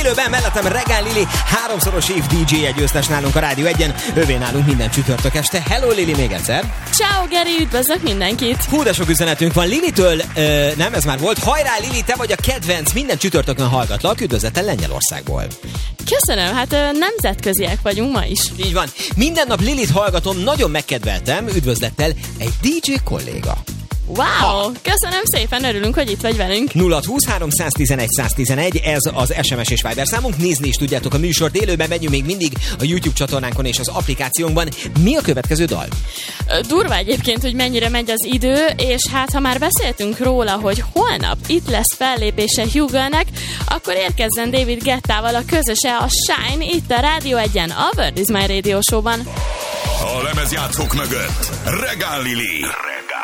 élőben, mellettem Regán Lili, háromszoros év DJ győztes nálunk a Rádió 1-en, ővé nálunk minden csütörtök este. Hello Lili még egyszer. Ciao Geri, üdvözlök mindenkit. Hú, de sok üzenetünk van Lilitől, nem ez már volt. Hajrá Lili, te vagy a kedvenc, minden csütörtökön hallgatlak, üdvözlettel Lengyelországból. Köszönöm, hát nemzetköziek vagyunk ma is. Így van. Minden nap Lilit hallgatom, nagyon megkedveltem, üdvözlettel egy DJ kolléga. Wow, köszönöm szépen, örülünk, hogy itt vagy velünk. 0-20-3 111 111, ez az SMS és Viber számunk. Nézni is tudjátok a műsort élőben, menjünk még mindig a YouTube csatornánkon és az applikációnkban. Mi a következő dal? Durva egyébként, hogy mennyire megy az idő, és hát ha már beszéltünk róla, hogy holnap itt lesz fellépése Hugo-nek, akkor érkezzen David Guettával a közöse, a Shine, itt a Rádió 1-en, a World is My Radio Show-ban. A lemezjátszók mögött Regán Lili.